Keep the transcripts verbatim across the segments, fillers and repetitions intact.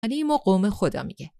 و قوم خدا میگه.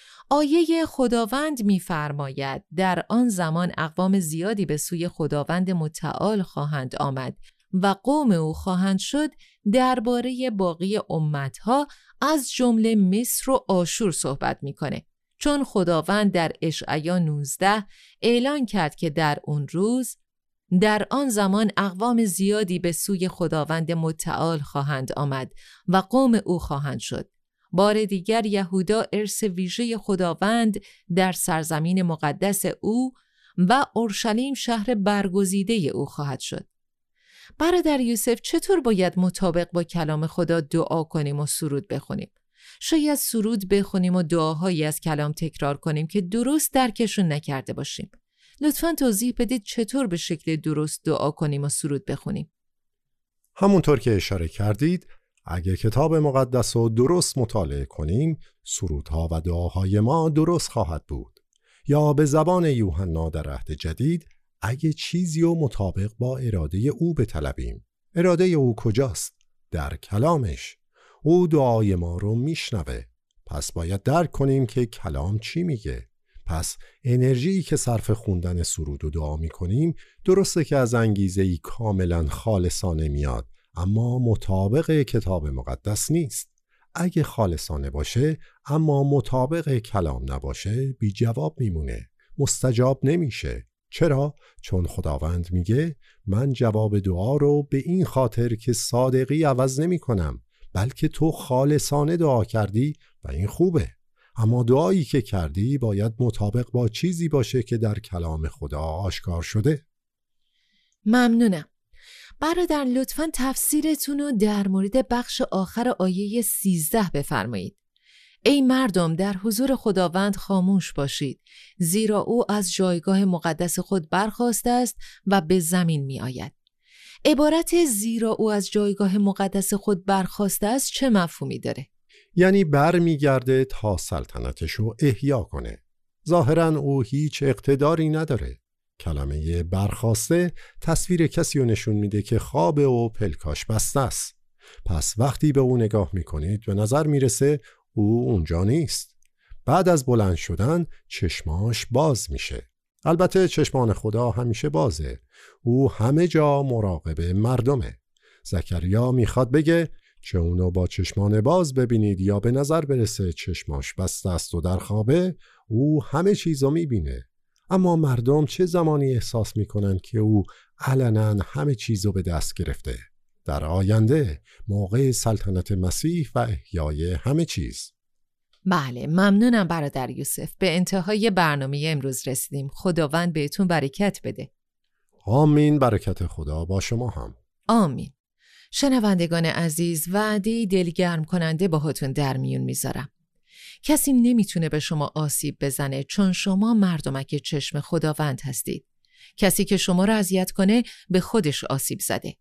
آیه خداوند می‌فرماید در آن زمان اقوام زیادی به سوی خداوند متعال خواهند آمد و قوم او خواهند شد. درباره باقی امتها از جمله مصر و آشور صحبت میکنه، چون خداوند در اشعیا نوزده اعلان کرد که در اون روز در آن زمان اقوام زیادی به سوی خداوند متعال خواهند آمد و قوم او خواهند شد. بار دیگر یهودا ارث ویژه خداوند در سرزمین مقدس او و اورشلیم شهر برگزیده او خواهد شد. برادر یوسف، چطور باید مطابق با کلام خدا دعا کنیم و سرود بخونیم؟ شاید سرود بخونیم و دعاهایی از کلام تکرار کنیم که درست درکشون نکرده باشیم. لطفاً توضیح بدید چطور به شکل درست دعا کنیم و سرود بخونیم. همونطور که اشاره کردید، اگه کتاب مقدس رو درست مطالعه کنیم، سرودها و دعاهای ما درست خواهد بود. یا به زبان یوحنا در عهد جدید، اگه چیزی رو مطابق با اراده او بطلبیم. اراده او کجاست؟ در کلامش. او دعای ما رو میشنوه. پس باید درک کنیم که کلام چی میگه. پس انرژی که صرف خوندن سرود و دعا میکنیم درسته که از انگیزه‌ای کاملا خالصانه میاد، اما مطابق کتاب مقدس نیست. اگه خالصانه باشه اما مطابق کلام نباشه بی جواب میمونه، مستجاب نمیشه. چرا؟ چون خداوند میگه من جواب دعا رو به این خاطر که صادقی عوض نمی کنم، بلکه تو خالصانه دعا کردی و این خوبه. اما دعایی که کردی باید مطابق با چیزی باشه که در کلام خدا آشکار شده. ممنونم. برادر لطفاً تفسیرتون رو در مورد بخش آخر آیه سیزده بفرمایید. ای مردم در حضور خداوند خاموش باشید، زیرا او از جایگاه مقدس خود برخاسته است و به زمین می آید. عبارت زیرا او از جایگاه مقدس خود برخاسته است چه مفهومی داره؟ یعنی بر می گرده تا سلطنتش رو احیا کنه. ظاهراً او هیچ اقتداری نداره. کلمه برخاسته تصویر کسی رو نشون میده که خوابه و پلکاش بسته است. پس وقتی به او نگاه میکنید به نظر میرسه او اونجا نیست. بعد از بلند شدن چشماش باز میشه. البته چشمان خدا همیشه بازه. او همه جا مراقب مردمه. زکریا میخواد بگه چه اونو با چشمان باز ببینید یا به نظر برسه چشماش بسته است و در خوابه، او همه چیزو میبینه. اما مردم چه زمانی احساس میکنن که او علنا همه چیزو به دست گرفته؟ در آینده، موقع سلطنت مسیح و احیای همه چیز. بله، ممنونم برادر یوسف. به انتهای برنامه امروز رسیدیم. خداوند بهتون برکت بده. آمین. برکت خدا با شما هم. آمین. شنوندگان عزیز، وعده دلگرم کننده باهاتون در میون میذارم. کسی نمیتونه به شما آسیب بزنه چون شما مردمک چشم خداوند هستید. کسی که شما را اذیت کنه به خودش آسیب زده.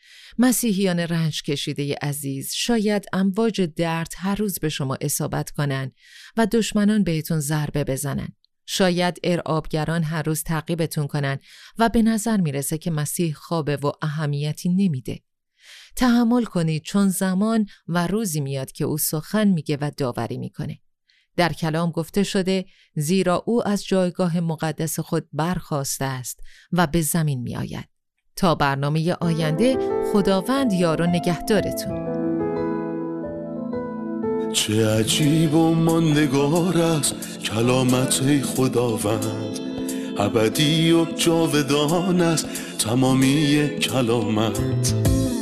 مسیحیان رنج کشیده عزیز، شاید امواج درد هر روز به شما اصابت کنن و دشمنان بهتون ضربه بزنن. شاید ارعابگران هر روز تعقیبتون کنن و به نظر میرسه که مسیح خوابه و اهمیتی نمیده. تحمل کنید چون زمان و روزی میاد که او سخن میگه و داوری میکنه. در کلام گفته شده زیرا او از جایگاه مقدس خود برخاسته است و به زمین می آید. تا برنامه آینده، خداوند یار و نگهدارتون. چه عجیب و ماندگار است کلامت خداوند، ابدی و جاودان است تمامی کلامت.